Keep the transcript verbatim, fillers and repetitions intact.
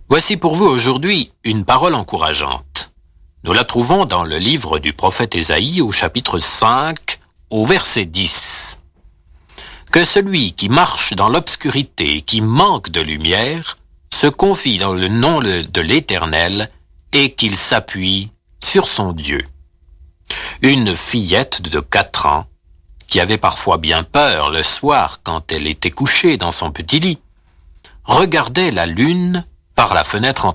Voici pour vous aujourd'hui une parole encourageante. Nous la trouvons dans le livre du prophète Ésaïe au chapitre cinq, au verset dix. Que celui qui marche dans l'obscurité, qui manque de lumière, se confie dans le nom de l'Éternel et qu'il s'appuie sur son Dieu. Une fillette de quatre ans, qui avait parfois bien peur le soir quand elle était couchée dans son petit lit, regardait la lune par la fenêtre